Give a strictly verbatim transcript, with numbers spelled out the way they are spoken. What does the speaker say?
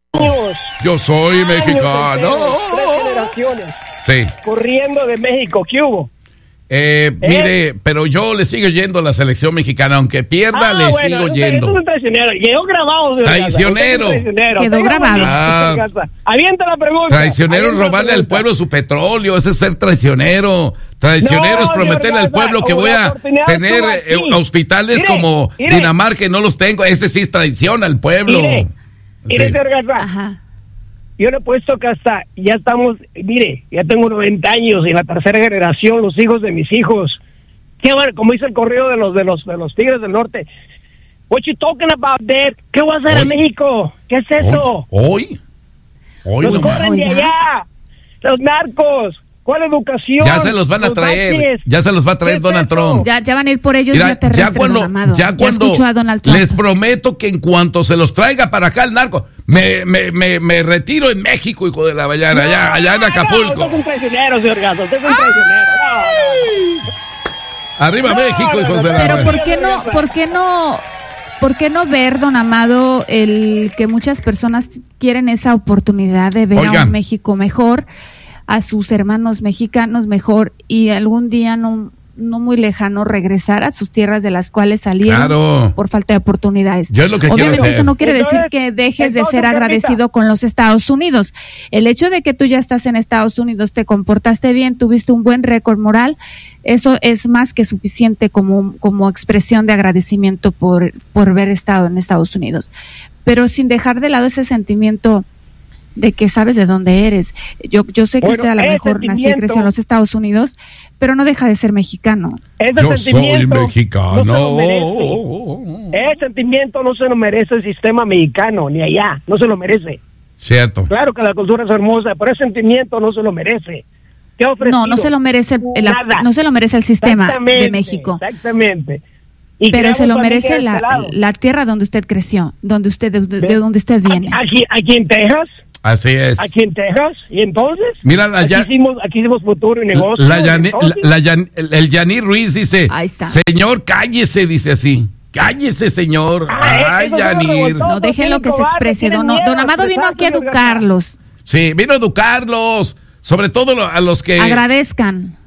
Yo soy años mexicano. enteros, tres generaciones. Sí. Corriendo de México, ¿qué hubo? Eh, ¿Eh? Mire, pero yo le sigo yendo a la selección mexicana, aunque pierda, ah, le bueno, sigo yendo. Eso es un traicionero. Quedó grabado. Traicionero. traicionero. Quedó grabado. Ah, avienta la pregunta. Traicionero es robarle al pueblo su petróleo. Ese es ser traicionero. Traicionero no, es prometerle al pueblo que voy a tener eh, hospitales mire, como mire. Dinamarca, que no los tengo. Ese sí es traición al pueblo. Mire, mire sí. Ajá. Yo le he puesto que hasta, ya estamos, mire, ya tengo noventa años y la tercera generación, los hijos de mis hijos. ¿Qué bueno? Como dice el correo de los de los de los Tigres del Norte. What you talking about, Dad? ¿Qué va a hacer hoy, a México? ¿Qué es eso? Hoy, hoy, hoy los corren de allá, los narcos. ¿Cuál educación? Ya se los van a traer, baches. ya se los va a traer Donald Trump. Ya, ya van a ir por ellos. Mira, ya cuando, ya cuando ya a Donald Trump. Les prometo que en cuanto se los traiga para acá el narco, me, me, me, me retiro en México, hijo de la Bayana, no, allá, allá en Acapulco. No, usted es un traicionero, señor Gato, usted es un traicionero. No. Arriba no, México, no, hijos no, de la Pero ¿por qué no, por qué no, por qué no ver, don Amado, el que muchas personas quieren esa oportunidad de ver Oigan. a un México mejor, a sus hermanos mexicanos mejor y algún día no, no muy lejano regresar a sus tierras de las cuales salieron claro. por falta de oportunidades. Yo es lo que Obviamente quiero eso no quiere entonces, decir que dejes de ser agradecido con los Estados Unidos. El hecho de que tú ya estás en Estados Unidos, te comportaste bien, tuviste un buen récord moral, eso es más que suficiente como, como expresión de agradecimiento por, por haber estado en Estados Unidos. Pero sin dejar de lado ese sentimiento de que sabes de dónde eres. Yo yo sé que bueno, usted a lo mejor nació y creció en los Estados Unidos, pero no deja de ser mexicano. Ese yo soy mexicano. No se ese sentimiento no se lo merece el sistema mexicano, ni allá, no se lo merece. Cierto. Claro que la cultura es hermosa, pero ese sentimiento no se lo merece. ¿Qué ha ofrecido? No, no se lo merece el, el, no se lo merece el sistema de México. Exactamente. Y pero se lo merece la, la tierra donde usted creció, donde usted de, de donde usted viene. Aquí, aquí en Texas. Así es. Aquí en Texas, y entonces, mira, la aquí, ya, hicimos, aquí hicimos futuro y negocio. La, la, la, la Yan, el, el Yaní Ruiz dice, ahí está. Señor, cállese, dice así. Cállese, señor. Ah, Ay, Yaní. No, déjenlo que se exprese. Don, don Amado vino aquí a educarlos. Sí, vino a educarlos. Sobre todo a los que agradezcan.